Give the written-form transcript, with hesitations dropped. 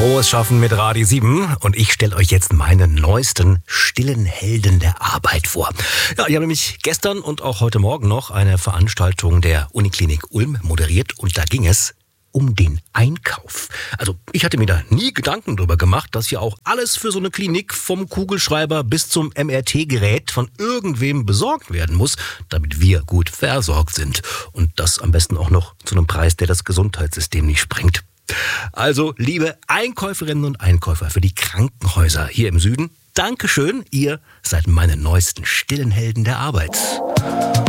Frohes Schaffen mit Radio 7 und ich stelle euch jetzt meine neuesten stillen Helden der Arbeit vor. Ja, ich habe nämlich gestern und auch heute Morgen noch eine Veranstaltung der Uniklinik Ulm moderiert und da ging es um den Einkauf. Also ich hatte mir da nie Gedanken drüber gemacht, dass ja auch alles für so eine Klinik vom Kugelschreiber bis zum MRT-Gerät von irgendwem besorgt werden muss, damit wir gut versorgt sind. Und das am besten auch noch zu einem Preis, der das Gesundheitssystem nicht sprengt. Also, liebe Einkäuferinnen und Einkäufer für die Krankenhäuser hier im Süden, Dankeschön, ihr seid meine neuesten stillen Helden der Arbeit.